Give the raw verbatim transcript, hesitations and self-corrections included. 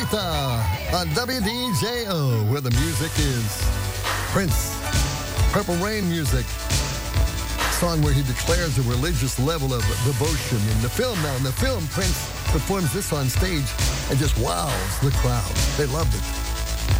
Aretha on W D J O, where the music is Prince, Purple Rain music. Song where he declares a religious level of devotion in the film. Now, in the film, Prince performs this on stage and just wows the crowd. They loved it.